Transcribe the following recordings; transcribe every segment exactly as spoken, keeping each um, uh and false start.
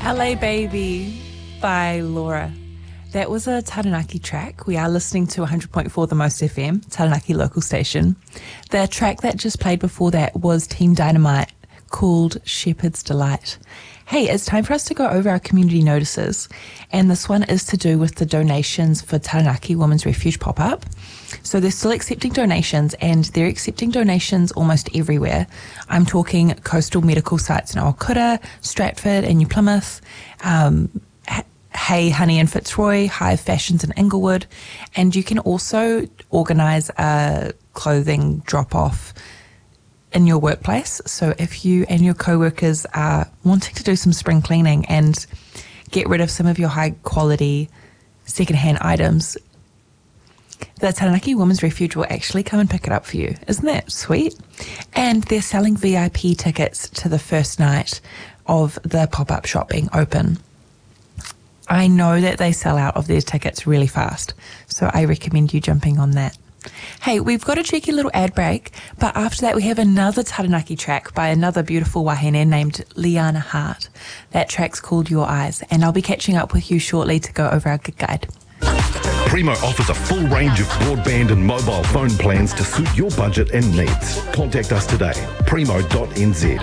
L A Baby by Laura. That was a Taranaki track. We are listening to one hundred point four The Most F M, Taranaki local station. The track that just played before that was Team Dynamite, called Shepherd's Delight. Hey, it's time for us to go over our community notices, and this one is to do with the donations for Taranaki Women's Refuge pop-up. So they're still accepting donations, and they're accepting donations almost everywhere. I'm talking coastal medical sites in Aokura, Stratford and New Plymouth, um, Hey Honey in Fitzroy, Hive Fashions in Inglewood, and you can also organise a clothing drop-off in your workplace. So if you and your co-workers are wanting to do some spring cleaning and get rid of some of your high-quality second-hand items, the Taranaki Women's Refuge will actually come and pick it up for you. Isn't that sweet? And they're selling V I P tickets to the first night of the pop-up shop being open. I know that they sell out of their tickets really fast, so I recommend you jumping on that. Hey, we've got a cheeky little ad break, but after that we have another Taranaki track by another beautiful wahine named Liana Hart. That track's called Your Eyes, and I'll be catching up with you shortly to go over our gig guide. Primo offers a full range of broadband and mobile phone plans to suit your budget and needs. Contact us today, primo dot n z.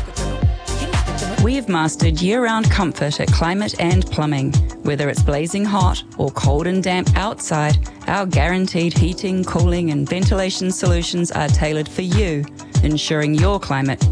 We have mastered year-round comfort at Climate and Plumbing. Whether it's blazing hot or cold and damp outside, our guaranteed heating, cooling and ventilation solutions are tailored for you, ensuring your climate